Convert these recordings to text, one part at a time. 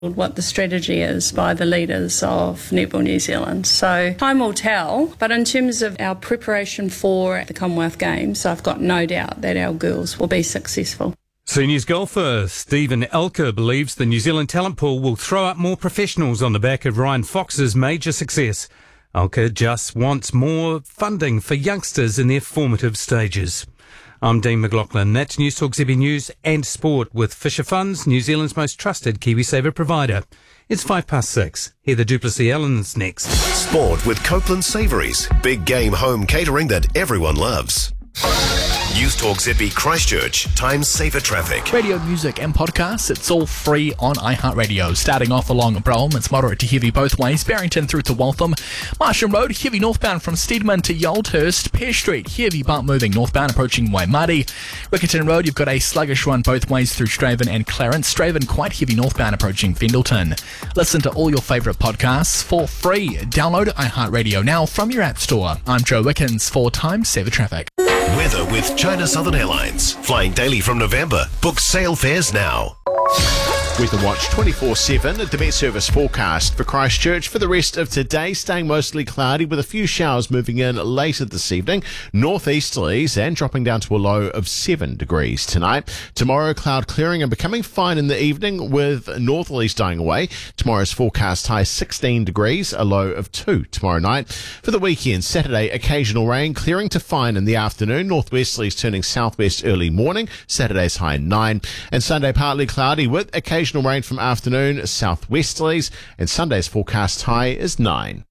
what the strategy is by the leaders of Netball New Zealand. So time will tell, but in terms of our preparation for the Commonwealth Games, I've got no doubt that our girls will be successful. Seniors golfer Stephen Elker believes the New Zealand talent pool will throw up more professionals on the back of Ryan Fox's major success. Elker just wants more funding for youngsters in their formative stages. I'm Dean McLaughlin. That's News Talk ZB News and Sport with Fisher Funds, New Zealand's most trusted KiwiSaver provider. It's 6:05. Hear the Duplessis Allens next. Sport with Copeland Savouries. Big game home catering that everyone loves. News Talk ZB Christchurch. Time saver traffic. Radio, music and podcasts, it's all free on iHeartRadio. Starting off along Brougham, it's moderate to heavy both ways. Barrington through to Waltham. Marsham Road, heavy northbound from Steedman to Yoldhurst. Pear Street, heavy but moving northbound approaching Waimari. Rickerton Road, you've got a sluggish one both ways through Straven and Clarence. Straven quite heavy northbound approaching Fendleton. Listen to all your favourite podcasts for free. Download iHeartRadio now from your app store. I'm Joe Wickens for Time Saver Traffic. Weather with China Southern Airlines. Flying daily from November. Book sale fares now. Weather Watch 24/7 at the Met Service forecast for Christchurch for the rest of today, staying mostly cloudy with a few showers moving in later this evening, northeasterlies and dropping down to a low of 7 degrees tonight. Tomorrow, cloud clearing and becoming fine in the evening with northerlies dying away. Tomorrow's forecast high 16 degrees, a low of 2 tomorrow night. For the weekend, Saturday, occasional rain, clearing to fine in the afternoon, northwesterlies turning southwest early morning, Saturday's high 9, and Sunday partly cloudy with occasional rain from afternoon, southwesterlies, and Sunday's forecast high is 9.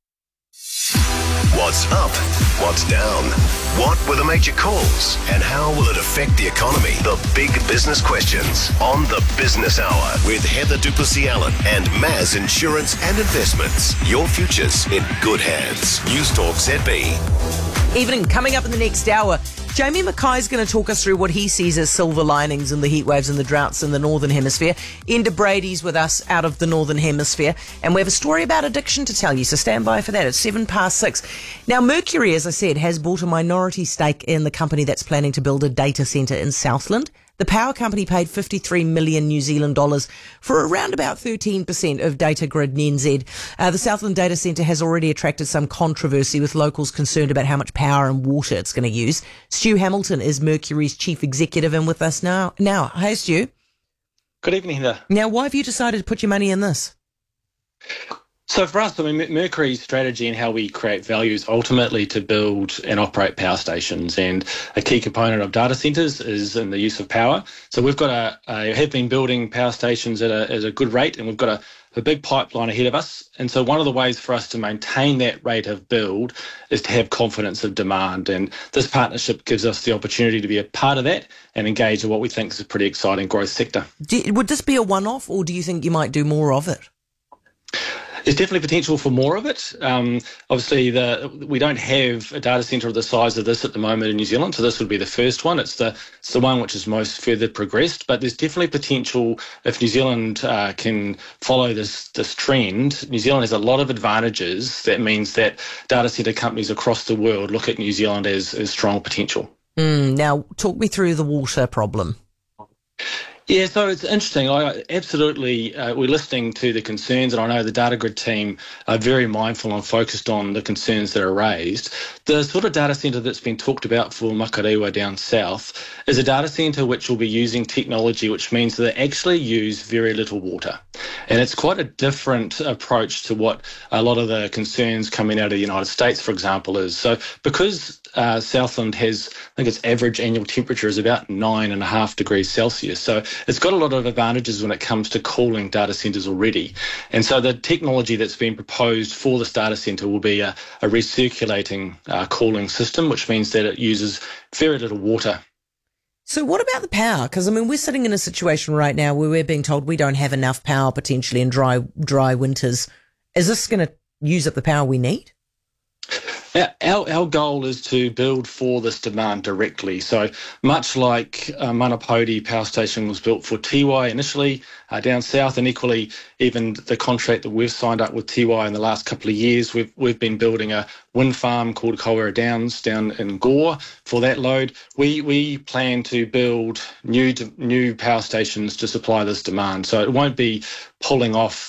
What's up? What's down? What were the major calls? And how will it affect the economy? The big business questions on the Business Hour with Heather Duplessis Allen and Maz Insurance and Investments. Your future's in good hands. News Talk ZB. Evening, coming up in the next hour, Jamie Mackay's going to talk us through what he sees as silver linings in the heat waves and the droughts in the Northern Hemisphere. Enda Brady's with us out of the Northern Hemisphere, and we have a story about addiction to tell you, so stand by for that. It's 6:07. Now, Mercury, as I said, has bought a minority stake in the company that's planning to build a data centre in Southland. The power company paid 53 million New Zealand dollars for around about 13% of Data Grid NZ. The Southland data centre has already attracted some controversy with locals concerned about how much power and water it's going to use. Stu Hamilton is Mercury's chief executive and with us now. Hey, Stu. Good evening, Heather. Now, why have you decided to put your money in this? So for us, Mercury's strategy and how we create value is ultimately to build and operate power stations, and a key component of data centres is in the use of power. So we've got have been building power stations at a good rate, and we've got a big pipeline ahead of us. And so one of the ways for us to maintain that rate of build is to have confidence of demand. And this partnership gives us the opportunity to be a part of that and engage in what we think is a pretty exciting growth sector. Would this be a one-off, or do you think you might do more of it? There's definitely potential for more of it. Obviously, we don't have a data centre of the size of this at the moment in New Zealand, so this would be the first one. It's the one which is most further progressed, but there's definitely potential if New Zealand can follow this trend. New Zealand has a lot of advantages. That means that data centre companies across the world look at New Zealand as strong potential. Now, talk me through the water problem. Yeah, so it's interesting. Absolutely, we're listening to the concerns, and I know the Data Grid team are very mindful and focused on the concerns that are raised. The sort of data centre that's been talked about for Makarewa down south is a data centre which will be using technology which means that they actually use very little water. And it's quite a different approach to what a lot of the concerns coming out of the United States, for example, is. So because Southland has, I think its average annual temperature is about 9.5 degrees Celsius. So it's got a lot of advantages when it comes to cooling data centres already. And so the technology that's been proposed for this data centre will be a recirculating cooling system, which means that it uses very little water. So what about the power? Because, I mean, we're sitting in a situation right now where we're being told we don't have enough power potentially in dry winters. Is this going to use up the power we need? Our goal is to build for this demand directly. So much like Manapodi Power Station was built for Tiwai initially down south, and equally even the contract that we've signed up with Tiwai in the last couple of years, we've been building a wind farm called Kowera Downs down in Gore for that load. We plan to build new power stations to supply this demand. So it won't be pulling off